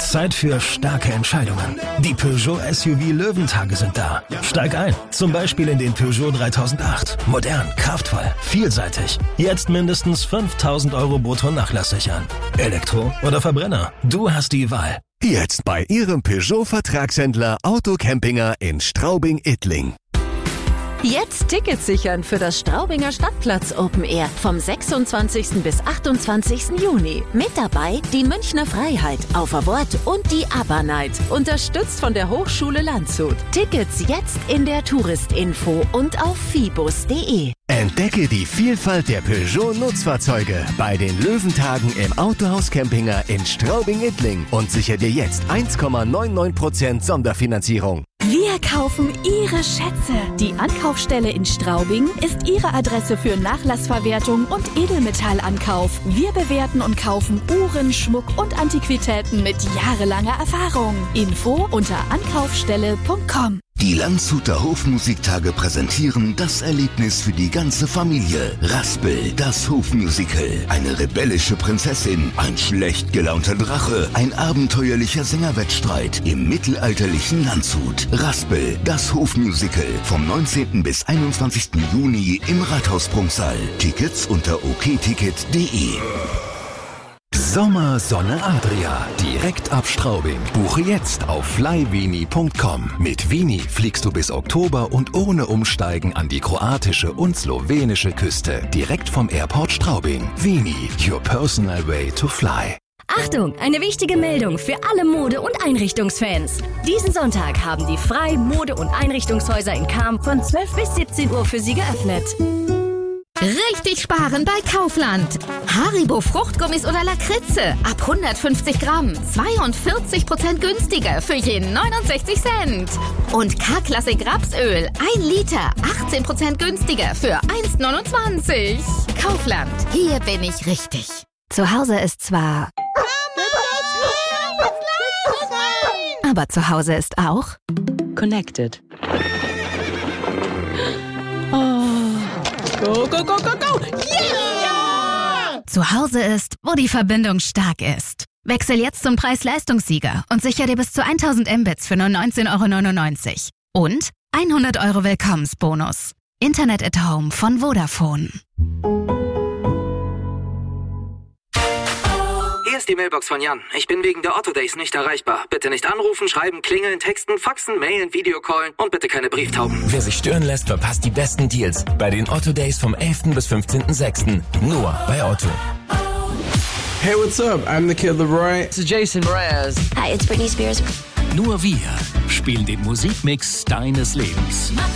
Zeit für starke Entscheidungen. Die Peugeot SUV Löwentage sind da. Steig ein, zum Beispiel in den Peugeot 3008. Modern, kraftvoll, vielseitig. Jetzt mindestens 5.000 € brutto Nachlass sichern. Elektro oder Verbrenner? Du hast die Wahl. Jetzt bei Ihrem Peugeot-Vertragshändler Otto Campinger in Straubing-Ittling. Jetzt Tickets sichern für das Straubinger Stadtplatz Open Air vom 26. bis 28. Juni. Mit dabei die Münchner Freiheit, Auf a Wort und die ABBA Night. Unterstützt von der Hochschule Landshut. Tickets jetzt in der Touristinfo und auf fibus.de. Entdecke die Vielfalt der Peugeot-Nutzfahrzeuge bei den Löwentagen im Autohaus Campinger in Straubing-Ittling und sichere dir jetzt 1,99% Sonderfinanzierung. Wir kaufen Ihre Schätze. Die Ankaufsstelle in Straubing ist Ihre Adresse für Nachlassverwertung und Edelmetallankauf. Wir bewerten und kaufen Uhren, Schmuck und Antiquitäten mit jahrelanger Erfahrung. Info unter ankaufstelle.com. Die Landshuter Hofmusiktage präsentieren das Erlebnis für die ganze Familie. Raspel, das Hofmusical. Eine rebellische Prinzessin, ein schlecht gelaunter Drache, ein abenteuerlicher Sängerwettstreit im mittelalterlichen Landshut. Raspel, das Hofmusical. Vom 19. bis 21. Juni im Rathausprunksaal. Tickets unter okticket.de. Sommer Sonne Adria. Direkt ab Straubing. Buche jetzt auf flyvini.com. Mit Vini fliegst du bis Oktober und ohne Umsteigen an die kroatische und slowenische Küste. Direkt vom Airport Straubing. Vini, your personal way to fly. Achtung, eine wichtige Meldung für alle Mode- und Einrichtungsfans. Diesen Sonntag haben die Frei Mode- und Einrichtungshäuser in Cham von 12 bis 17 Uhr für Sie geöffnet. Richtig sparen bei Kaufland. Haribo Fruchtgummis oder Lakritze ab 150 Gramm. 42% günstiger für je 69 Cent. Und K-Klassik Rapsöl 1 Liter. 18% günstiger für 1,29. Kaufland. Hier bin ich richtig. Zu Hause ist zwar... Aber zu Hause ist auch... Connected. Go, go, go, go, go! Yeah! Zu Hause ist, wo die Verbindung stark ist. Wechsel jetzt zum Preis-Leistungssieger und sicher dir bis zu 1000 Mbits für nur 19,99 € Und 100 € Willkommensbonus. Internet at Home von Vodafone. Hier ist die Mailbox von Jan. Ich bin wegen der Otto Days nicht erreichbar. Bitte nicht anrufen, schreiben, klingeln, texten, faxen, mailen, Videocallen und bitte keine Brieftauben. Wer sich stören lässt, verpasst die besten Deals bei den Otto Days vom 11. bis 15.06. Nur bei Otto. Hey, what's up? I'm the Kid Leroy. This is Jason Mraz. Hi, it's Britney Spears. Nur wir spielen den Musikmix deines Lebens.